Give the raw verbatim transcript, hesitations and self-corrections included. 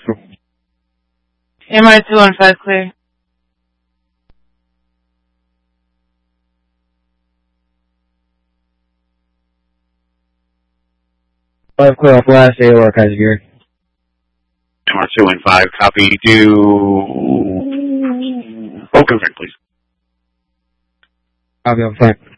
M R two one five clear. Five clear off last A O R Kaiser Gear. M R two one five, copy. Do Oak and Frank, please. Copy on front.